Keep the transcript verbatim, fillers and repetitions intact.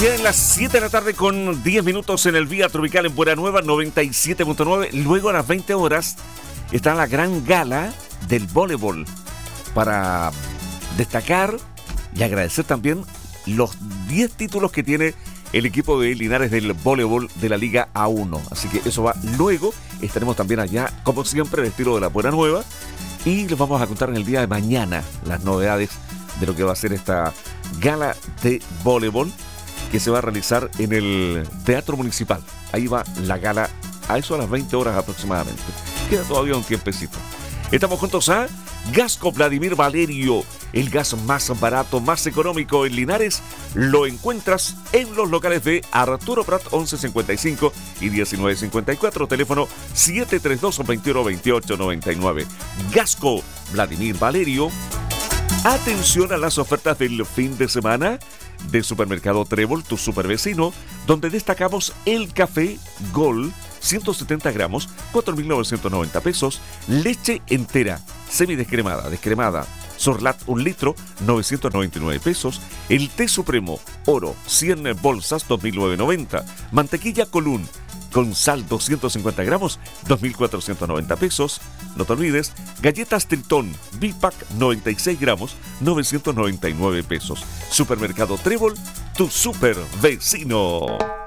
En las siete de la tarde con diez minutos en el Vía Tropical en Buena Nueva noventa y siete punto nueve. Luego a las veinte horas está la gran gala del voleibol para destacar y agradecer también los diez títulos que tiene el equipo de Linares del voleibol de la Liga A uno. Así que eso va luego. Estaremos también allá, como siempre, el estilo de la Buena Nueva. Y les vamos a contar en el día de mañana las novedades de lo que va a ser esta gala de voleibol que se va a realizar en el Teatro Municipal. Ahí va la gala a eso a las veinte horas aproximadamente. Queda todavía un tiempecito. Estamos juntos a Gasco Vladimir Valerio, el gas más barato, más económico en Linares. Lo encuentras en los locales de Arturo Prat once cincuenta y cinco y diecinueve cincuenta y cuatro, teléfono siete tres dos, veintiuno veintiocho noventa y nueve. Gasco Vladimir Valerio. Atención a las ofertas del fin de semana de Supermercado Trébol, tu super vecino, donde destacamos el café Gol, ciento setenta gramos, cuatro mil novecientos noventa pesos, leche entera, semidescremada, descremada, Sorlat un litro, novecientos noventa y nueve pesos, el té supremo oro, cien bolsas, dos mil novecientos noventa, mantequilla Colún, con sal doscientos cincuenta gramos, dos mil cuatrocientos noventa pesos. No te olvides, galletas Tritón Bipac noventa y seis gramos, novecientos noventa y nueve pesos. Supermercado Trébol, tu super vecino.